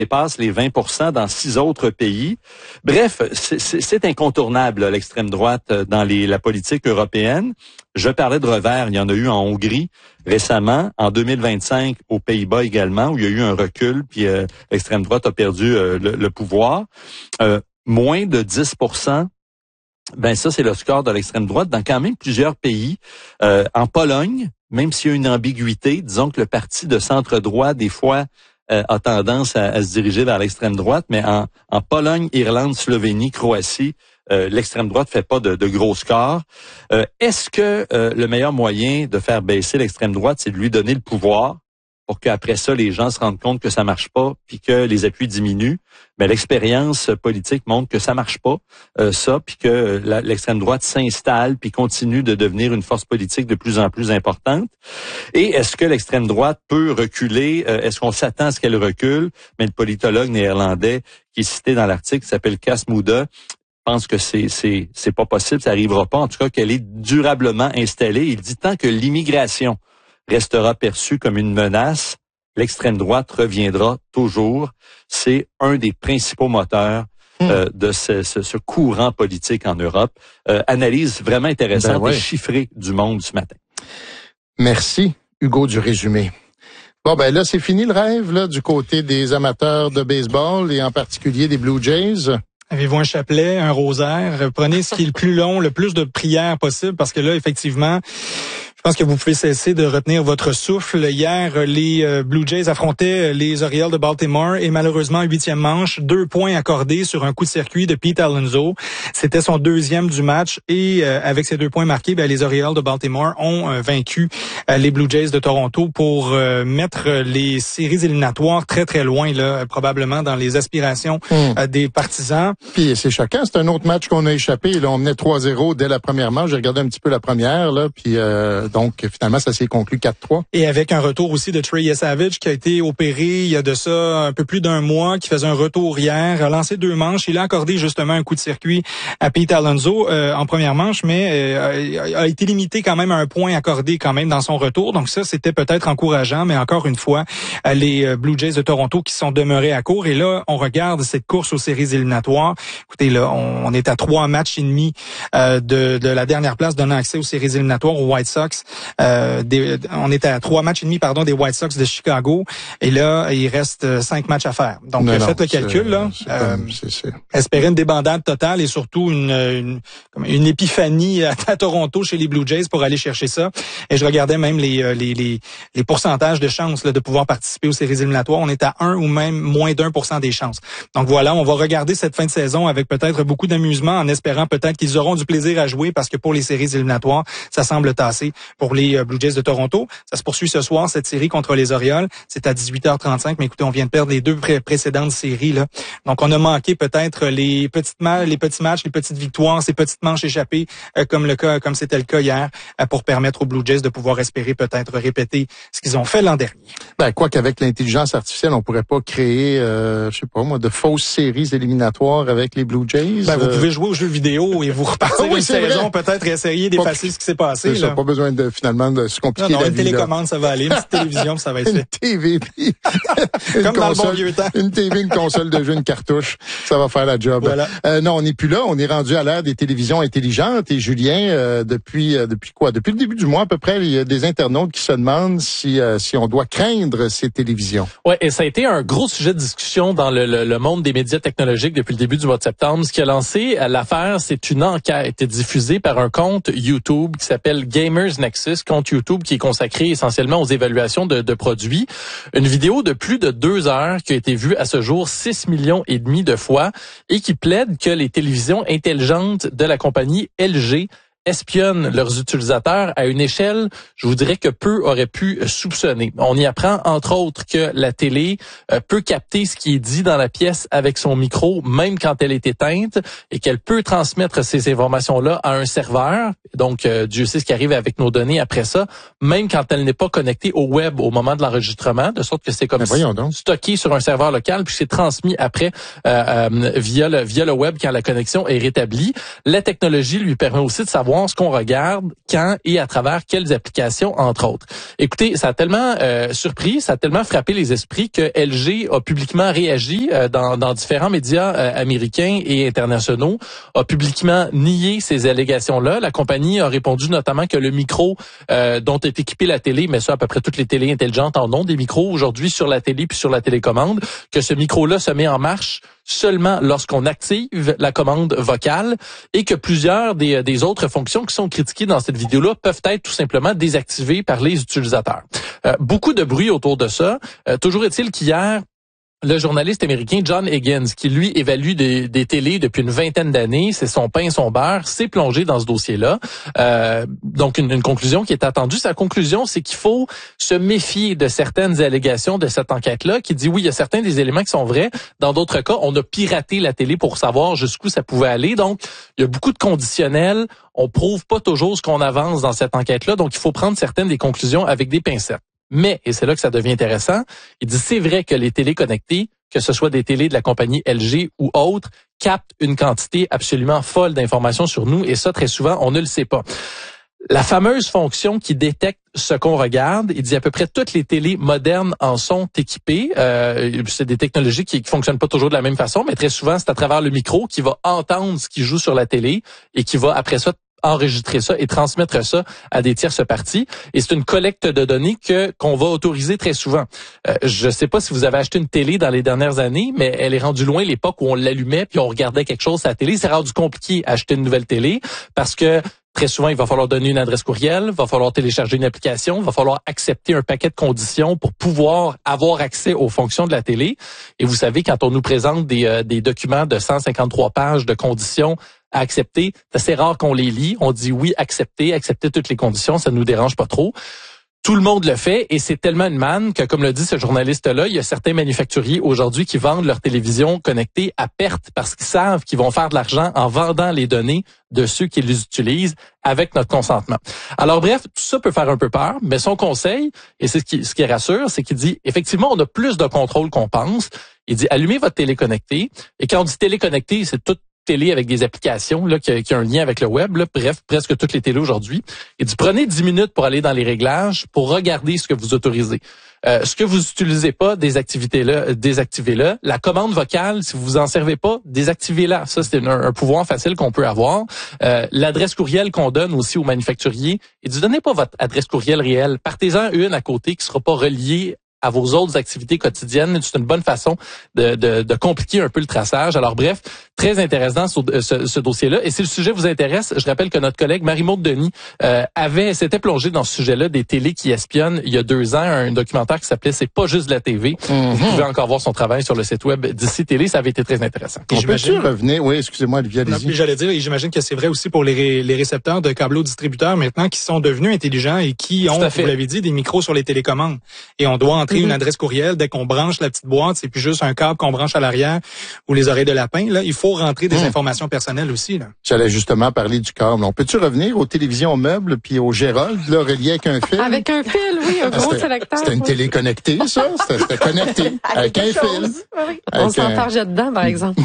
dépasse les 20% dans 6 autres pays. Bref, c'est incontournable, l'extrême droite, dans la politique européenne. Je parlais de revers, il y en a eu en Hongrie récemment, en 2025 aux Pays-Bas également, où il y a eu un recul, puis l'extrême droite a perdu le pouvoir. Moins de 10%. Ben ça, c'est le score de l'extrême droite dans quand même plusieurs pays. En Pologne, même s'il y a une ambiguïté, disons que le parti de centre-droit, des fois, a tendance à se diriger vers l'extrême droite, mais en Pologne, Irlande, Slovénie, Croatie, l'extrême droite fait pas de gros scores. Est-ce que le meilleur moyen de faire baisser l'extrême droite, c'est de lui donner le pouvoir pour qu'après ça, les gens se rendent compte que ça marche pas, puis que les appuis diminuent? Mais l'expérience politique montre que ça marche pas, puis que l'extrême droite s'installe, puis continue de devenir une force politique de plus en plus importante. Et est-ce que l'extrême droite peut reculer? Est-ce qu'on s'attend à ce qu'elle recule? Mais le politologue néerlandais qui est cité dans l'article, qui s'appelle Cas Mouda, pense que c'est pas possible, ça arrivera pas. En tout cas, qu'elle est durablement installée. Il dit tant que l'immigration restera perçue comme une menace, l'extrême droite reviendra toujours. C'est un des principaux moteurs de ce courant politique en Europe. Analyse vraiment intéressante et chiffrée du Monde ce matin. Merci, Hugo, du résumé. Bon, ben là, c'est fini le rêve là du côté des amateurs de baseball et en particulier des Blue Jays. Avez-vous un chapelet, un rosaire? Prenez ce qui est le plus long, le plus de prières possible, parce que là, effectivement, je pense que vous pouvez cesser de retenir votre souffle. Hier, les Blue Jays affrontaient les Orioles de Baltimore et malheureusement, 8e manche, 2 points accordés sur un coup de circuit de Pete Alonso. C'était son 2e du match et avec ces 2 points marqués, les Orioles de Baltimore ont vaincu les Blue Jays de Toronto pour mettre les séries éliminatoires très, très loin, là, probablement dans les aspirations des partisans. Puis c'est choquant, c'est un autre match qu'on a échappé. Là, on menait 3-0 dès la première manche. J'ai regardé un petit peu la première, là, puis donc finalement ça s'est conclu 4-3. Et avec un retour aussi de Trey Savage qui a été opéré il y a de ça un peu plus d'un mois, qui faisait un retour hier, a lancé 2 manches. Il a accordé justement un coup de circuit à Pete Alonso en première manche, mais a été limité quand même à 1 point accordé quand même dans son retour. Donc ça, c'était peut-être encourageant, mais encore une fois, les Blue Jays de Toronto qui sont demeurés à court. Et là, on regarde cette course aux séries éliminatoires. Écoutez, là, on est à 3 matchs et demi de la dernière place donnant accès aux séries éliminatoires aux White Sox. On est à 3 matchs et demi, des White Sox de Chicago. Et là, il reste 5 matchs à faire. Donc, faites le calcul, là. Espérez une débandade totale et surtout une épiphanie à Toronto chez les Blue Jays pour aller chercher ça. Et je regardais même les pourcentages de chances là, de pouvoir participer aux séries éliminatoires. On est à 1 ou même moins d'1% des chances. Donc voilà, on va regarder cette fin de saison avec peut-être beaucoup d'amusement en espérant peut-être qu'ils auront du plaisir à jouer parce que pour les séries éliminatoires, ça semble tasser pour les Blue Jays de Toronto. Ça se poursuit ce soir, cette série contre les Orioles. C'est à 18h35, mais écoutez, on vient de perdre les 2 précédentes séries, là. Donc, on a manqué peut-être les petits matchs, les petites victoires, ces petites manches échappées, comme c'était le cas hier, pour permettre aux Blue Jays de pouvoir espérer peut-être répéter ce qu'ils ont fait l'an dernier. Quoi qu'avec l'intelligence artificielle, on pourrait pas créer, de fausses séries éliminatoires avec les Blue Jays. Vous pouvez jouer aux jeux vidéo et vous repartir une saison, peut-être essayer d'effacer ce qui s'est passé. Ça, pas besoin de se compliquer la vie. Une télécommande, ça va aller. Une petite télévision, ça va être fait. Une TV, comme dans le bon vieux temps. Une TV, une console de jeu, une cartouche, ça va faire la job. Voilà. Non, on n'est plus là. On est rendu à l'ère des télévisions intelligentes. Et Julien, depuis le début du mois à peu près, il y a des internautes qui se demandent si on doit craindre ces télévisions. Ouais, et ça a été un gros sujet de discussion dans le monde des médias technologiques depuis le début du mois de septembre. Ce qui a lancé l'affaire, c'est une enquête diffusée par un compte YouTube qui s'appelle Gamers Nexus, compte YouTube qui est consacré essentiellement aux évaluations de produits. Une vidéo de plus de 2 heures qui a été vue à ce jour 6,5 millions de fois et qui plaide que les télévisions intelligentes de la compagnie LG espionnent leurs utilisateurs à une échelle, je vous dirais que peu auraient pu soupçonner. On y apprend, entre autres, que la télé peut capter ce qui est dit dans la pièce avec son micro, même quand elle est éteinte, et qu'elle peut transmettre ces informations-là à un serveur. Donc, Dieu sait ce qui arrive avec nos données après ça, même quand elle n'est pas connectée au web au moment de l'enregistrement, de sorte que c'est comme stocké sur un serveur local, puis c'est transmis après via le web quand la connexion est rétablie. La technologie lui permet aussi de savoir savoir ce qu'on regarde, quand et à travers quelles applications, entre autres. Écoutez, ça a tellement surpris, ça a tellement frappé les esprits que LG a publiquement réagi dans différents médias américains et internationaux, a publiquement nié ces allégations-là. La compagnie a répondu notamment que le micro dont est équipée la télé, mais ça à peu près toutes les télés intelligentes en ont des micros aujourd'hui sur la télé puis sur la télécommande, que ce micro-là se met en marche seulement lorsqu'on active la commande vocale et que plusieurs des autres fonctions qui sont critiquées dans cette vidéo-là peuvent être tout simplement désactivées par les utilisateurs. Beaucoup de bruit autour de ça. Toujours est-il qu'hier, le journaliste américain John Higgins, qui lui évalue des télés depuis une vingtaine d'années, c'est son pain, son beurre, s'est plongé dans ce dossier-là. Donc une conclusion qui est attendue. Sa conclusion, c'est qu'il faut se méfier de certaines allégations de cette enquête-là, qui dit oui, il y a certains des éléments qui sont vrais. Dans d'autres cas, on a piraté la télé pour savoir jusqu'où ça pouvait aller. Donc, il y a beaucoup de conditionnels. On prouve pas toujours ce qu'on avance dans cette enquête-là. Donc, il faut prendre certaines des conclusions avec des pincettes. Mais, et c'est là que ça devient intéressant, il dit c'est vrai que les télés connectées, que ce soit des télés de la compagnie LG ou autres, captent une quantité absolument folle d'informations sur nous et ça, très souvent, on ne le sait pas. La fameuse fonction qui détecte ce qu'on regarde, il dit à peu près toutes les télés modernes en sont équipées. C'est des technologies qui fonctionnent pas toujours de la même façon, mais très souvent, c'est à travers le micro qui va entendre ce qui joue sur la télé et qui va après ça enregistrer ça et transmettre ça à des tierces parties. Et c'est une collecte de données qu'on va autoriser très souvent. Je sais pas si vous avez acheté une télé dans les dernières années, mais elle est rendue loin l'époque où on l'allumait puis on regardait quelque chose à la télé. C'est rendu compliqué acheter une nouvelle télé parce que très souvent, il va falloir donner une adresse courriel, va falloir télécharger une application, va falloir accepter un paquet de conditions pour pouvoir avoir accès aux fonctions de la télé. Et vous savez, quand on nous présente des documents de 153 pages de conditions à accepter, c'est assez rare qu'on les lit. On dit oui, accepter toutes les conditions, ça nous dérange pas trop. Tout le monde le fait et c'est tellement une manne que, comme le dit ce journaliste-là, il y a certains manufacturiers aujourd'hui qui vendent leur télévision connectée à perte parce qu'ils savent qu'ils vont faire de l'argent en vendant les données de ceux qui les utilisent avec notre consentement. Alors bref, tout ça peut faire un peu peur, mais son conseil, et c'est ce qui rassure, c'est qu'il dit, effectivement, on a plus de contrôle qu'on pense. Il dit, allumez votre télé connectée. Et quand on dit télé connectée, c'est toute télé avec des applications là qui a un lien avec le web, là, bref, presque toutes les télés aujourd'hui. Il dit, prenez 10 minutes pour aller dans les réglages pour regarder ce que vous autorisez. Ce que vous utilisez pas, désactivez-le. La commande vocale, si vous en servez pas, désactivez-la. Ça, c'est un pouvoir facile qu'on peut avoir. L'adresse courriel qu'on donne aussi aux manufacturiers, il dit, donnez pas votre adresse courriel réelle. Partez-en une à côté qui sera pas reliée à vos autres activités quotidiennes. C'est une bonne façon de compliquer un peu le traçage. Alors bref, très intéressant ce dossier-là. Et si le sujet vous intéresse, je rappelle que notre collègue Marie-Maude Denis s'était plongée dans ce sujet-là des télés qui espionnent il y a 2 ans, un documentaire qui s'appelait C'est pas juste de la TV. Vous pouvez encore voir son travail sur le site web d'ici Télé. Ça avait été très intéressant. On peut-tu revenir? Oui, excusez-moi, Olivier, allez-y. J'allais dire, et j'imagine que c'est vrai aussi pour les récepteurs de câbleaux distributeurs maintenant qui sont devenus intelligents et qui ont, vous l'avez dit, des micros sur les télécommandes. Et on doit entrer une adresse courriel dès qu'on branche la petite boîte, c'est plus juste un câble qu'on branche à l'arrière ou les oreilles de lapin. Là, il faut rentrer des informations personnelles aussi. Là. J'allais justement parler du câble. On peut-tu revenir aux télévisions meubles puis au Gérald, là, relié avec un fil? Avec un fil, oui, un gros sélecteur. C'était une télé connectée, ça? C'était connecté avec un fil. Oui. On s'enfargeait dedans, par exemple.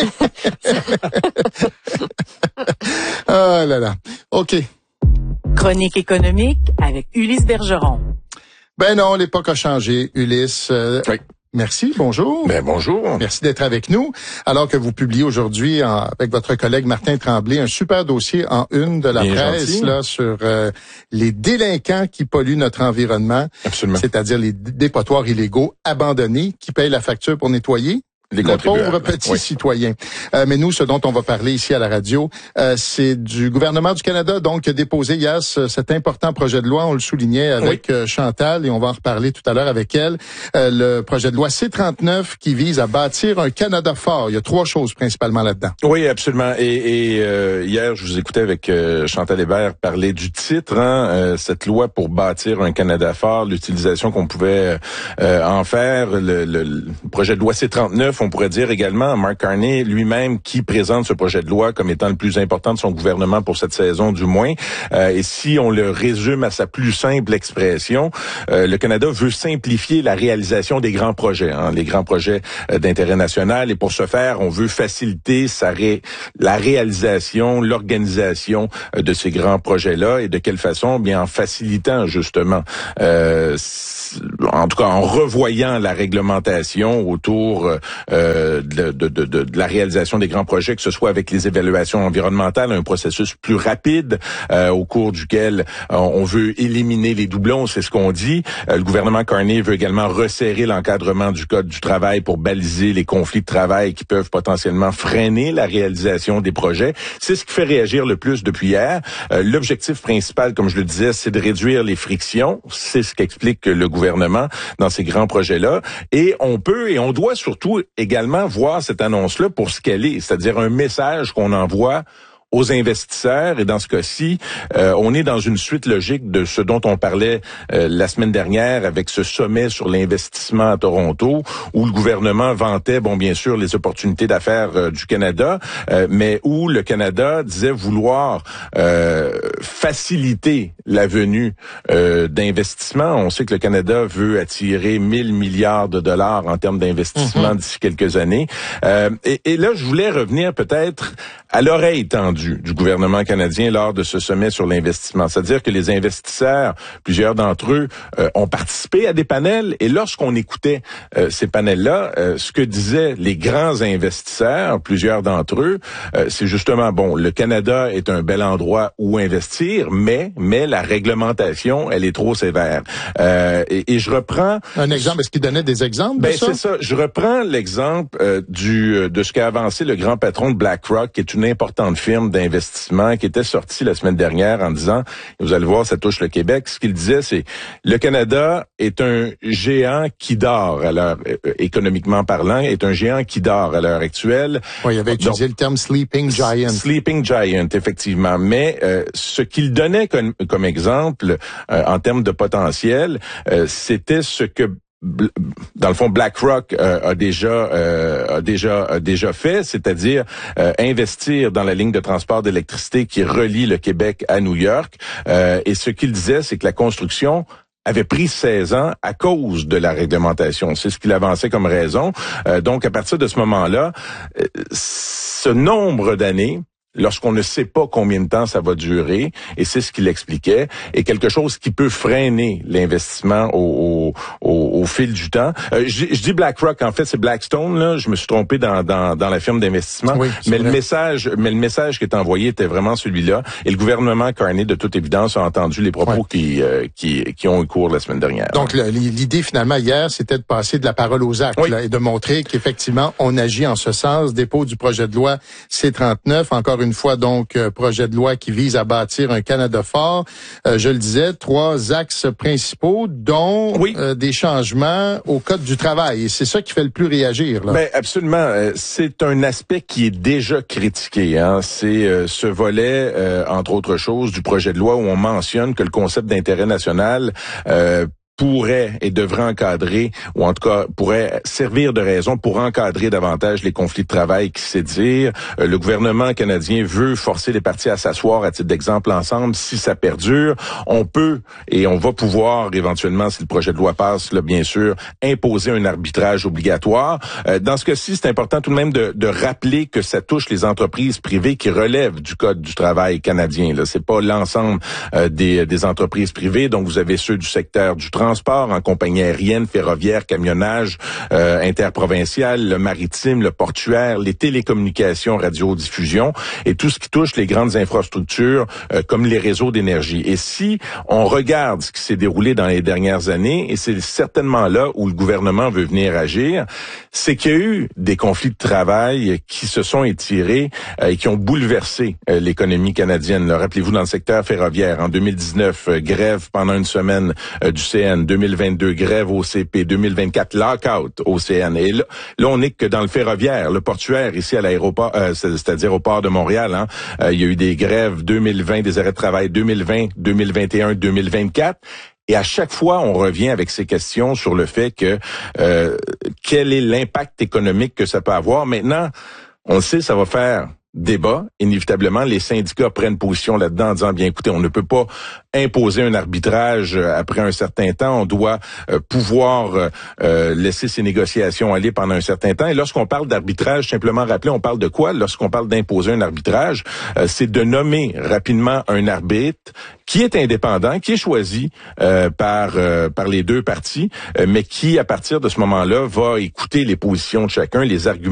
Ah là là. OK. Chronique économique avec Ulysse Bergeron. Ben non, l'époque a changé, Ulysse. Oui. Merci, bonjour. Ben bonjour. Merci d'être avec nous. Alors que vous publiez aujourd'hui avec votre collègue Martin Tremblay un super dossier en une de la Bien presse gentil. là sur les délinquants qui polluent notre environnement. Absolument. C'est-à-dire les dépotoirs illégaux abandonnés qui payent la facture pour nettoyer. Les Le pauvre petit citoyen. Mais nous, ce dont on va parler ici à la radio, c'est du gouvernement du Canada, donc, qui a déposé hier cet important projet de loi. On le soulignait avec Chantal et on va en reparler tout à l'heure avec elle. Le projet de loi C-39 qui vise à bâtir un Canada fort. Il y a 3 choses principalement là-dedans. Oui, absolument. Et hier, je vous écoutais avec Chantal Hébert parler du titre, cette loi pour bâtir un Canada fort, l'utilisation qu'on pouvait en faire. Le projet de loi C-39 Bref, on pourrait dire également Mark Carney lui-même qui présente ce projet de loi comme étant le plus important de son gouvernement pour cette saison du moins. Et si on le résume à sa plus simple expression, le Canada veut simplifier la réalisation des grands projets, les grands projets d'intérêt national. Et pour ce faire, on veut faciliter la réalisation, l'organisation de ces grands projets-là. Et de quelle façon? Bien, en facilitant justement, en tout cas en revoyant la réglementation autour de la réalisation des grands projets, que ce soit avec les évaluations environnementales, un processus plus rapide au cours duquel on veut éliminer les doublons, c'est ce qu'on dit. Le gouvernement Carney veut également resserrer l'encadrement du Code du travail pour baliser les conflits de travail qui peuvent potentiellement freiner la réalisation des projets. C'est ce qui fait réagir le plus depuis hier. L'objectif principal, comme je le disais, c'est de réduire les frictions. C'est ce qu'explique le gouvernement dans ces grands projets-là. Et on peut et on doit surtout également voir cette annonce-là pour ce qu'elle est, c'est-à-dire un message qu'on envoie aux investisseurs. Et dans ce cas-ci, on est dans une suite logique de ce dont on parlait la semaine dernière avec ce sommet sur l'investissement à Toronto, où le gouvernement vantait, bien sûr, les opportunités d'affaires du Canada, mais où le Canada disait vouloir faciliter la venue d'investissements. On sait que le Canada veut attirer 1000 milliards de dollars en termes d'investissement d'ici quelques années. Et là, je voulais revenir peut-être à l'oreille tendue du gouvernement canadien lors de ce sommet sur l'investissement. C'est-à-dire que les investisseurs, plusieurs d'entre eux, ont participé à des panels, et lorsqu'on écoutait ces panels-là, ce que disaient les grands investisseurs, plusieurs d'entre eux, c'est justement, le Canada est un bel endroit où investir, mais la réglementation, elle est trop sévère. Et je reprends... Un exemple, est-ce qu'il donnait des exemples de ça? C'est ça. Je reprends l'exemple de ce qu'a avancé le grand patron de BlackRock, qui est une importante firme d'investissement, qui était sorti la semaine dernière en disant, et vous allez voir, ça touche le Québec, ce qu'il disait, c'est le Canada est un géant qui dort à l'heure, économiquement parlant, est un géant qui dort à l'heure actuelle. Oui, il avait utilisé le terme Sleeping Giant. Sleeping Giant, effectivement. Mais ce qu'il donnait comme exemple en termes de potentiel, c'était ce que dans le fond, BlackRock a déjà fait, c'est-à-dire investir dans la ligne de transport d'électricité qui relie le Québec à New York. Et ce qu'il disait, c'est que la construction avait pris 16 ans à cause de la réglementation. C'est ce qu'il avançait comme raison. Donc, à partir de ce moment-là, ce nombre d'années, lorsqu'on ne sait pas combien de temps ça va durer, et c'est ce qu'il expliquait, est quelque chose qui peut freiner l'investissement au fil du temps. Je dis BlackRock, en fait, c'est Blackstone, là. Je me suis trompé dans la firme d'investissement. Oui, mais le message qui est envoyé était vraiment celui-là. Et le gouvernement Carney, de toute évidence, a entendu les propos qui ont eu cours la semaine dernière. Donc, l'idée, finalement, hier, c'était de passer de la parole aux actes, là, et de montrer qu'effectivement, on agit en ce sens. Dépôt du projet de loi C-39, encore une fois, donc, projet de loi qui vise à bâtir un Canada fort. Je le disais, 3 axes principaux, dont des changements au Code du travail. Et c'est ça qui fait le plus réagir, là. Ben, absolument. C'est un aspect qui est déjà critiqué, hein. C'est ce volet, entre autres choses, du projet de loi où on mentionne que le concept d'intérêt national pourrait et devrait encadrer, ou en tout cas pourrait servir de raison pour encadrer davantage les conflits de travail qui s'étirent. Le gouvernement canadien veut forcer les parties à s'asseoir, à titre d'exemple, ensemble. Si ça perdure, on peut et on va pouvoir éventuellement, si le projet de loi passe, là, bien sûr, imposer un arbitrage obligatoire. Dans ce cas-ci, c'est important tout de même de rappeler que ça touche les entreprises privées qui relèvent du Code du travail canadien. Là, c'est pas l'ensemble des entreprises privées. Donc, vous avez ceux du secteur du transport en compagnie aérienne, ferroviaire, camionnage, interprovincial, le maritime, le portuaire, les télécommunications, radiodiffusion et tout ce qui touche les grandes infrastructures comme les réseaux d'énergie. Et si on regarde ce qui s'est déroulé dans les dernières années, et c'est certainement là où le gouvernement veut venir agir, c'est qu'il y a eu des conflits de travail qui se sont étirés et qui ont bouleversé l'économie canadienne. Rappelez-vous, dans le secteur ferroviaire, en 2019, grève pendant une semaine du CN, 2022, grève au CP, 2024, lockout au CN. Et là, on n'est que dans le ferroviaire, le portuaire ici à l'aéroport, c'est-à-dire au port de Montréal. Hein, il y a eu des grèves 2020, des arrêts de travail 2020, 2021, 2024. Et à chaque fois, on revient avec ces questions sur le fait que quel est l'impact économique que ça peut avoir. Maintenant, on le sait, ça va faire débat. Inévitablement, les syndicats prennent position là-dedans en disant, bien écoutez, on ne peut pas imposer un arbitrage après un certain temps. On doit pouvoir laisser ces négociations aller pendant un certain temps. Et lorsqu'on parle d'arbitrage, simplement rappeler, on parle de quoi? Lorsqu'on parle d'imposer un arbitrage, c'est de nommer rapidement un arbitre qui est indépendant, qui est choisi par les deux parties, mais qui, à partir de ce moment-là, va écouter les positions de chacun, les arguments